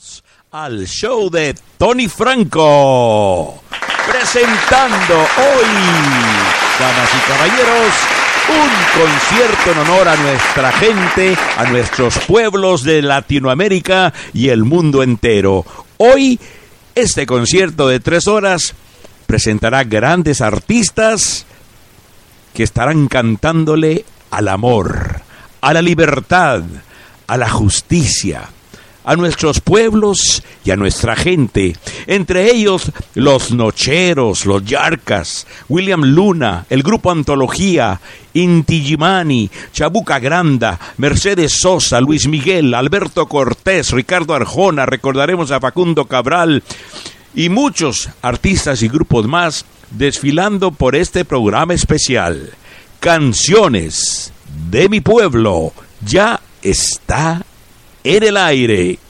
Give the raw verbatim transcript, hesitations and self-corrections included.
bienvenidos al show de Tony Franco, presentando hoy, damas y caballeros, un concierto en honor a nuestra gente, a nuestros pueblos de Latinoamérica y el mundo entero. Hoy, este concierto de tres horas presentará grandes artistas que estarán cantándole al amor, a la libertad, a la justicia, a nuestros pueblos y a nuestra gente, entre ellos los Nocheros, los Yarcas, William Luna, el grupo Antología, Inti Illimani, Chabuca Granda, Mercedes Sosa, Luis Miguel, Alberto Cortés, Ricardo Arjona, recordaremos a Facundo Cabral y muchos artistas y grupos más desfilando por este programa especial. Canciones de mi pueblo ya está en el aire.